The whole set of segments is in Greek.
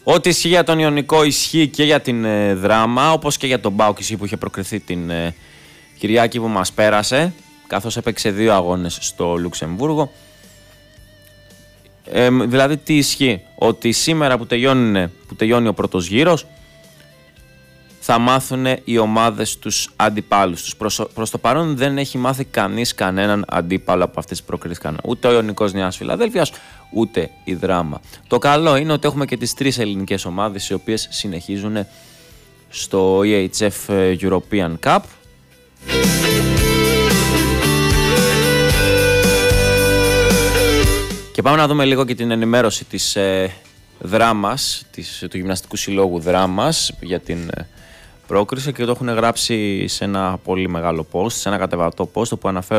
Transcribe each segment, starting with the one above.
Ό,τι ισχύει για τον Ιωνικό ισχύει και για την Δράμα, όπως και για τον ΠΑΟΚ που είχε προκριθεί την Κυριακή που μας πέρασε, καθώς έπαιξε 2 αγώνες στο Λουξεμβούργο. Δηλαδή τι ισχύει? Ότι σήμερα που τελειώνει ο πρώτος γύρος θα μάθουν οι ομάδες τους αντιπάλους τους. Προς το παρόν δεν έχει μάθει κανείς κανέναν αντίπαλο από αυτές τις προκρίθηκαν. Ούτε ο Ιωνικός Νέας Φιλαδέλφειας, ούτε η Δράμα. Το καλό είναι ότι έχουμε και τις 3 ελληνικές ομάδες οι οποίες συνεχίζουν στο EHF European Cup. Και πάμε να δούμε λίγο και την ενημέρωση της Δράμας, του Γυμναστικού Συλλόγου Δράμας για την πρόκριση, και το έχουν γράψει σε ένα πολύ μεγάλο post, σε ένα κατεβατό post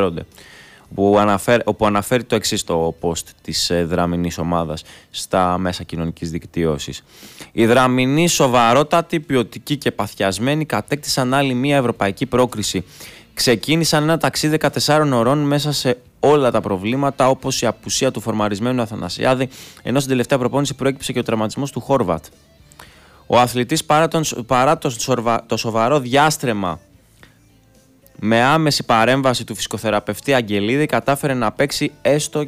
όπου αναφέρει το εξής το post της δραμηνής ομάδας στα μέσα κοινωνικής δικτύωσης. Οι δραμηνοί σοβαρότατοι, ποιοτικοί και παθιασμένοι κατέκτησαν άλλη μια ευρωπαϊκή πρόκριση. Ξεκίνησαν ένα ταξίδι 14 ωρών μέσα σε όλα τα προβλήματα, όπως η απουσία του φορμαρισμένου Αθανασιάδη, ενώ στην τελευταία προπόνηση προέκυψε και ο τραυματισμός του Χόρβατ. Ο αθλητής παρά το σοβαρό διάστρεμα με άμεση παρέμβαση του φυσικοθεραπευτή Αγγελίδη κατάφερε να παίξει έστω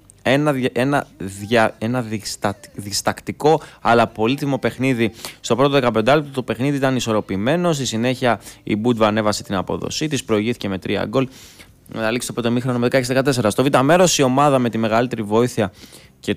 ένα διστακτικό αλλά πολύτιμο παιχνίδι. Στο πρώτο 15 λεπτό το παιχνίδι ήταν ισορροπημένο. Στη συνέχεια η Μπούντβα ανέβασε την απόδοσή της, προηγήθηκε με 3 γκολ. Να λήξει το πρώτο ημίχρονο με 16-14. Στο β' μέρος η ομάδα με μεγαλύτερη βοήθεια και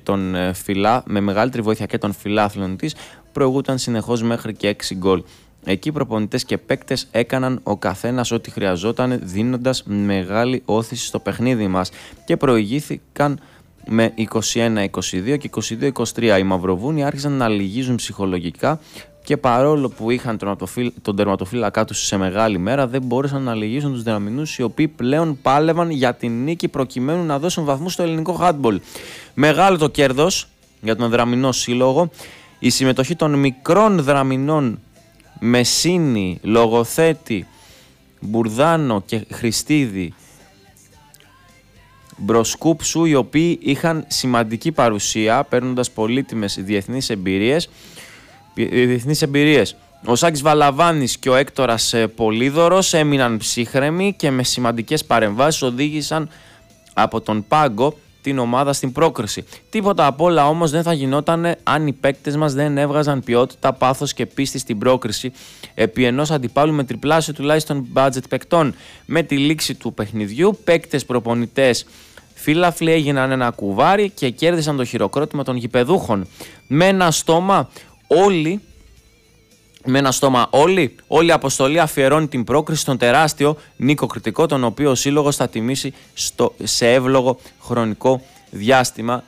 των φιλάθλων της προηγούταν συνεχώς μέχρι και 6 γκολ. Εκεί οι προπονητές και παίκτες έκαναν ο καθένας ό,τι χρειαζόταν, δίνοντας μεγάλη όθηση στο παιχνίδι μας και προηγήθηκαν με 21-22 και 22-23. Οι Μαυροβούνοι άρχισαν να λυγίζουν ψυχολογικά και παρόλο που είχαν τον τερματοφύλακά τους σε μεγάλη μέρα, δεν μπόρεσαν να λυγίσουν τους δραμηνούς, οι οποίοι πλέον πάλευαν για την νίκη προκειμένου να δώσουν βαθμούς στο ελληνικό handball. Μεγάλο το κέρδος για τον Δραμηνό Σύλλογο. Η συμμετοχή των μικρών δραμηνών Μεσίνη, Λογοθέτη, Μπουρδάνο και Χριστίδη, Μπροσκούψου, οι οποίοι είχαν σημαντική παρουσία παίρνοντας πολύτιμες διεθνείς εμπειρίες. Ο Σάκης Βαλαβάνης και ο Έκτορας Πολύδωρος έμειναν ψύχρεμοι και με σημαντικές παρεμβάσεις οδήγησαν από τον πάγκο την ομάδα στην πρόκριση. Τίποτα απ' όλα όμως δεν θα γινόταν αν οι παίκτες μας δεν έβγαζαν ποιότητα, πάθος και πίστη στην πρόκριση επί ενός αντιπάλου με τριπλάσιο τουλάχιστον budget παικτών. Με τη λήξη του παιχνιδιού, παίκτες, προπονητές, φίλαθλοι έγιναν ένα κουβάρι και κέρδισαν το χειροκρότημα των γηπεδούχων. Με ένα στόμα όλη η αποστολή αφιερώνει την πρόκριση στον τεράστιο Νίκο Κρητικό, τον οποίο ο Σύλλογος θα τιμήσει σε εύλογο χρονικό διάστημα.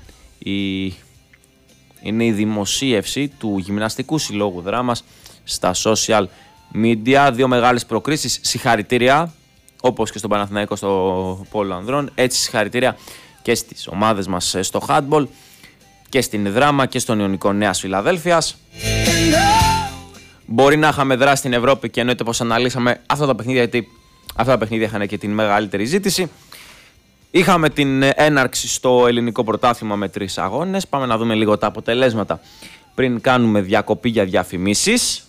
Είναι η δημοσίευση του Γυμναστικού Συλλόγου Δράμας στα social media. 2 μεγάλες προκρίσεις. Συγχαρητήρια, όπως και στον Παναθηναϊκό στο Πόλο Ανδρών, έτσι συγχαρητήρια και στις ομάδες μας στο handball και στην Δράμα και στον Ιωνικό Νέας Φιλαδέλφειας. Μπορεί να είχαμε δράσει στην Ευρώπη και εννοείται πως αναλύσαμε αυτά τα παιχνίδια, γιατί αυτά τα παιχνίδια είχαν και την μεγαλύτερη ζήτηση. Είχαμε την έναρξη στο ελληνικό πρωτάθλημα με 3 αγώνες. Πάμε να δούμε λίγο τα αποτελέσματα πριν κάνουμε διακοπή για διαφημίσεις.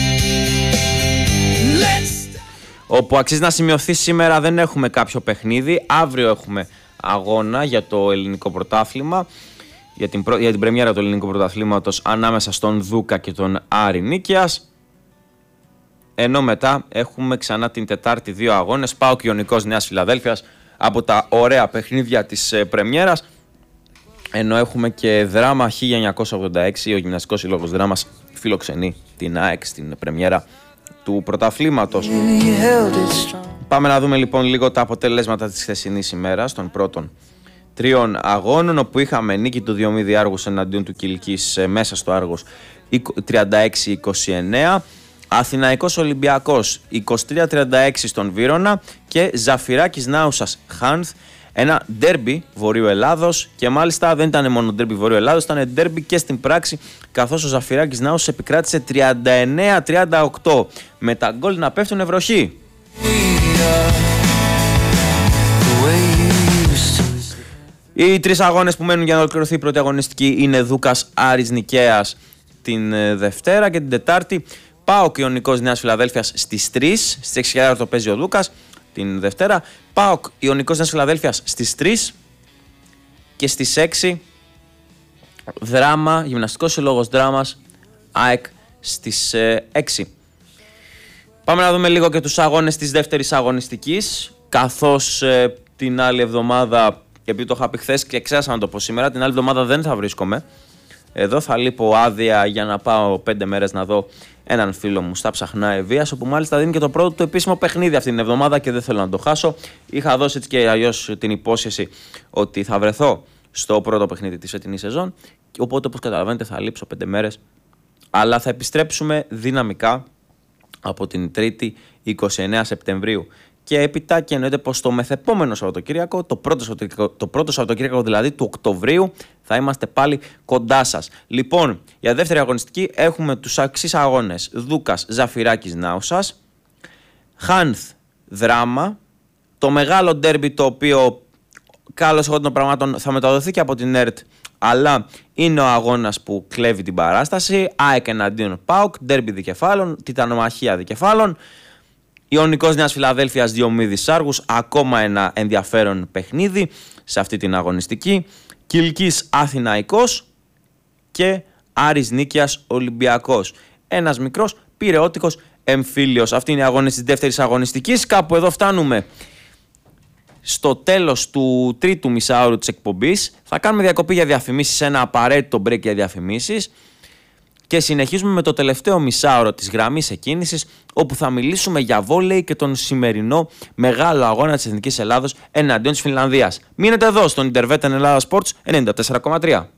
Όπου αξίζει να σημειωθεί, σήμερα δεν έχουμε κάποιο παιχνίδι. Αύριο έχουμε αγώνα για το ελληνικό πρωτάθλημα, για την πρεμιέρα του ελληνικού πρωταθλήματος ανάμεσα στον Δούκα και τον Άρη Νίκαιας. Ενώ μετά έχουμε ξανά την Τετάρτη 2 αγώνες, ΠΑΟΚ Ιωνικός Νέας Φιλαδέλφειας, από τα ωραία παιχνίδια της πρεμιέρας. Ενώ έχουμε και Δράμα 1986, ο Γυμναστικός Σύλλογος Δράμας φιλοξενεί την ΑΕΚ στην πρεμιέρα του πρωταθλήματος. Πάμε να δούμε λοιπόν λίγο τα αποτελέσματα της χθεσινής ημέρας των πρώτων 3 αγώνων, όπου είχαμε νίκη του Διομήδη Άργους εναντίον του Κιλκής μέσα στο Άργος 36-29, Αθηναϊκός Ολυμπιακός 23-36 στον Βύρωνα και Ζαφυράκης Νάουσας Χάνθ, ένα ντέρμπι Βορείου Ελλάδος, και μάλιστα δεν ήταν μόνο ντέρμπι Βορείου Ελλάδος, ήταν ντέρμπι και στην πράξη, καθώς ο Ζαφυράκης Νάουσας επικράτησε 39-38 με τα γκολ να πέφτουν βροχή. Οι 3 αγώνες που μένουν για να ολοκληρωθεί η πρώτη αγωνιστική είναι Δούκας Άρης Νικαίας την Δευτέρα, και την Τετάρτη ΠΑΟΚ Ιωνικός Νέας Φιλαδέλφειας στις 3, στις 6.00 το παίζει ο Δούκας την Δευτέρα. ΠΑΟΚ Ιωνικός Νέας Φιλαδέλφειας στις 3 και στις 6 δράμα, Γυμναστικός Συλλόγος Δράμας ΑΕΚ στις 6. Πάμε να δούμε λίγο και τους αγώνες της δεύτερης αγωνιστικής, καθώς την άλλη εβδομάδα, επειδή το είχα πει χθες και ξέχασα να το πω σήμερα, την άλλη εβδομάδα δεν θα βρίσκομαι εδώ, θα λείπω άδεια για να πάω 5 μέρες να δω έναν φίλο μου στα Ψαχνά Ευβοίας, όπου μάλιστα δίνει και το πρώτο του επίσημο παιχνίδι αυτήν την εβδομάδα και δεν θέλω να το χάσω. Είχα δώσει έτσι και αλλιώς την υπόσχεση ότι θα βρεθώ στο πρώτο παιχνίδι της φετινής σεζόν, οπότε όπως καταλαβαίνετε θα λείψω 5 μέρες, αλλά θα επιστρέψουμε δυναμικά από την 3η 29 Σεπτεμβρίου και έπειτα, και εννοείται πως το μεθεπόμενο Σαββατοκύριακο, το πρώτο Σαββατοκύριακο δηλαδή του Οκτωβρίου, θα είμαστε πάλι κοντά σας. Λοιπόν, για δεύτερη αγωνιστική έχουμε τους εξής αγώνες: Δούκας Ζαφυράκης Νάουσας, Χάνθ Δράμα, το μεγάλο ντέρμπι το οποίο καλώς εγώ των πραγμάτων θα μεταδοθεί και από την ΕΡΤ, αλλά είναι ο αγώνας που κλέβει την παράσταση. ΑΕΚ εναντίον ΠΑΟΚ, ντέρμπι δικεφάλων, τιτανομαχία δικεφάλων. Ιωνικός Νέας Φιλαδέλφειας Διομήδης Άργους, ακόμα ένα ενδιαφέρον παιχνίδι σε αυτή την αγωνιστική. Κιλκής Αθηναϊκός και Άρης Νίκαιας Ολυμπιακός. Ένας μικρός πειραιώτικος εμφύλιος. Αυτή είναι η αγώνες της δεύτερης αγωνιστικής. Κάπου εδώ φτάνουμε στο τέλος του τρίτου μισάωρου της εκπομπής. Θα κάνουμε διακοπή για διαφημίσεις, ένα απαραίτητο break για διαφημίσεις, και συνεχίζουμε με το τελευταίο μισάωρο της γραμμής εκκίνησης, όπου θα μιλήσουμε για βόλεϊ και τον σημερινό μεγάλο αγώνα της Εθνικής Ελλάδος εναντίον της Φινλανδίας. Μείνετε εδώ στον Intervetten Ελλάδα Sports 94,3.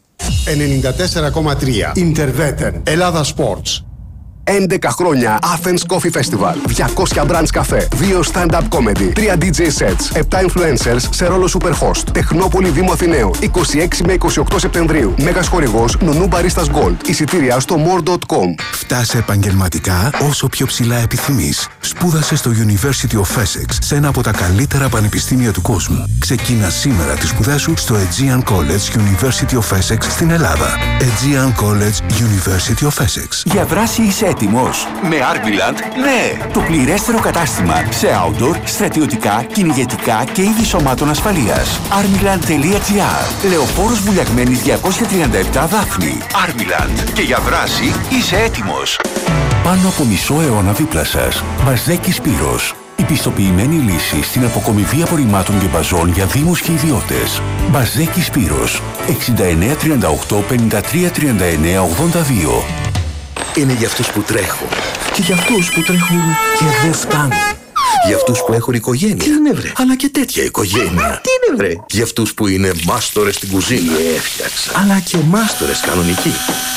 94,3 Intervetten Ελλάδα Sports. 11 χρόνια Athens Coffee Festival. 200 brands καφέ. 2 stand-up comedy. 3 DJ sets. 7 influencers σε ρόλο superhost. Τεχνόπολη Δήμου Αθηναίου. 26 με 28 Σεπτεμβρίου. Μέγας χορηγός Νουνού Baristas Gold. Εισιτήρια στο more.com. Φτάσε επαγγελματικά όσο πιο ψηλά επιθυμείς. Σπούδασε στο University of Essex, σε ένα από τα καλύτερα πανεπιστήμια του κόσμου. Ξεκίνα σήμερα τις σπουδές σου στο Aegean College University of Essex στην Ελλάδα. Aegean College University of Essex. Για δράση είσαι έτοιμος? Με Armiland, ναι! Το πληρέστερο κατάστημα σε outdoor, στρατιωτικά, κυνηγετικά και είδη σωμάτων ασφαλείας. Armiland.gr. Λεωφόρος Βουλιαγμένης 237 Δάφνη. Armiland. Και για δράση είσαι έτοιμος. Πάνω από μισό αιώνα δίπλα σας. Μπαζδέκη Σπύρος. Η πιστοποιημένη λύση στην αποκομιδή απορριμμάτων και μπαζών για δήμους και ιδιώτες. Μπαζδέκη Σπύρος. 69 38 53 39 82. Είναι για αυτούς που τρέχουν και για αυτούς που τρέχουν και δεν φτάνουν. Για αυτούς που έχουν οικογένεια. Τι είναι βρε? Αλλά και τέτοια οικογένεια. Τι είναι βρε? Για αυτούς που είναι μάστορες στην κουζίνα. Έφτιαξα. Αλλά και μάστορες κανονικοί.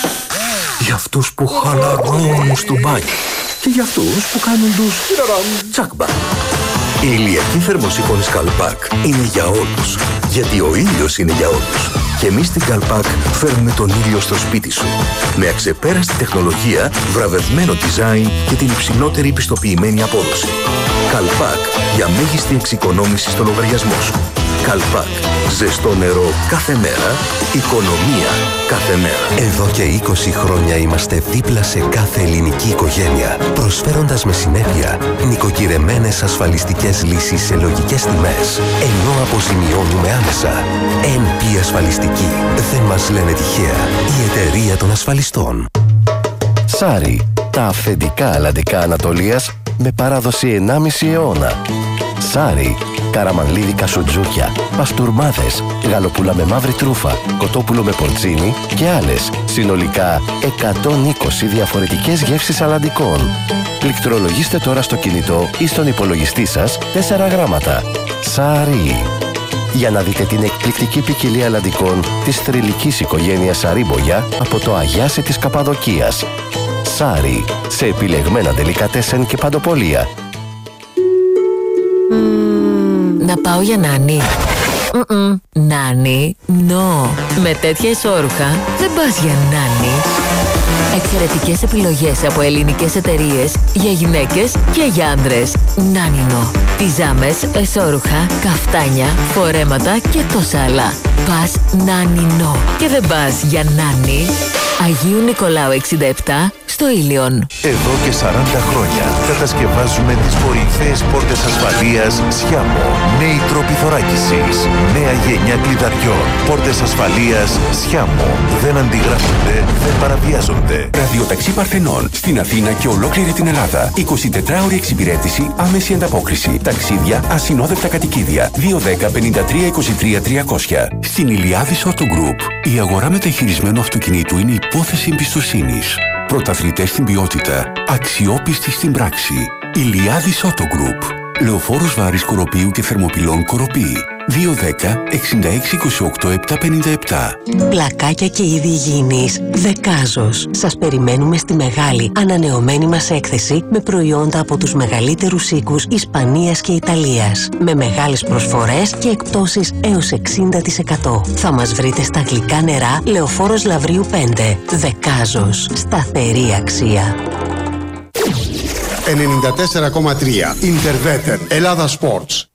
Για αυτούς που χαλαρώνουν στο μπάνιο. Και για αυτούς που κάνουν τους τσακμπά. Η ηλιακή θερμοσύφωνη Καλπάκ είναι για όλους. Γιατί ο ήλιος είναι για όλους. Και εμείς στην Καλπάκ φέρνουμε τον ήλιο στο σπίτι σου. Με αξεπέραστη τεχνολογία, βραβευμένο design και την υψηλότερη πιστοποιημένη απόδοση. Καλπάκ για μέγιστη εξοικονόμηση στο λογαριασμό σου. Καλπάκ. Ζεστό νερό κάθε μέρα. Οικονομία κάθε μέρα. Εδώ και 20 χρόνια είμαστε δίπλα σε κάθε ελληνική οικογένεια, προσφέροντας με συνέπεια νοικοκυρεμένες ασφαλιστικές λύσεις σε λογικές τιμές, ενώ αποζημιώνουμε άμεσα. NP Ασφαλιστική. Δεν μας λένε τυχαία. Η εταιρεία των ασφαλιστών. Σάρι. Τα αυθεντικά αλλαντικά Ανατολίας με παράδοση 1,5 αιώνα. Σάρι. Καραμανλίδικα σουτζούκια, παστούρμάδες, γαλοπούλα με μαύρη τρούφα, κοτόπουλο με πορτσίνι και άλλες. Συνολικά 120 διαφορετικές γεύσεις αλλαντικών. Πληκτρολογήστε τώρα στο κινητό ή στον υπολογιστή σας 4 γράμματα. Σάρι. Για να δείτε την εκπληκτική ποικιλία αλλαντικών της θρυλικής οικογένειας Σαρίμπογια από το Αγιάσι της Καπαδοκίας. Σάρι. Σε επιλεγμένα ντελικατέσεν και παντοπολία. Να πάω για νάνι. Νάνι, no. Με τέτοια ισόρουχα δεν πας για νάνι. Εξαιρετικές επιλογές από ελληνικές εταιρείες για γυναίκες και για άντρες. Νάνινο. Πιζάμες, εσόρουχα, καφτάνια, φορέματα και τόσα άλλα. Πας Νάνινο. Και δεν πας για νάνι, Αγίου Νικολάου 67 στο Ήλιον. Εδώ και 40 χρόνια κατασκευάζουμε τις κορυφαίες πόρτες ασφαλείας Σιάμο. Νέοι τρόποι θωράκισης, νέα γενιά κλειδαριών. Πόρτες ασφαλείας Σιάμο. Δεν αντιγράφονται, δεν παραβιάζονται. Ραδιοταξί Παρθενών στην Αθήνα και ολόκληρη την Ελλάδα. 24ωρη εξυπηρέτηση, άμεση ανταπόκριση. Ταξίδια, ασυνόδευτα κατοικίδια. 210 53 23 300. Στην Ηλιάδης Auto Group. Η αγορά μεταχειρισμένου αυτοκινήτου είναι υπόθεση εμπιστοσύνης. Πρωταθλητές στην ποιότητα, αξιόπιστοι στην πράξη. Ηλιάδης Auto Group. Λεωφόρος Βάρης Κοροπίου και Θερμοπυλών Κοροπή. 210 66 28 757. Πλακάκια και είδη υγιεινής Δεκάζος. Σας περιμένουμε στη μεγάλη ανανεωμένη μας έκθεση με προϊόντα από τους μεγαλύτερους οίκους Ισπανίας και Ιταλίας. Με μεγάλες προσφορές και εκπτώσεις έως 60%. Θα μας βρείτε στα γλυκά νερά Λεωφόρος Λαβρίου 5. Δεκάζος. Σταθερή αξία. 94,3 Interveten Ελλάδα Sports.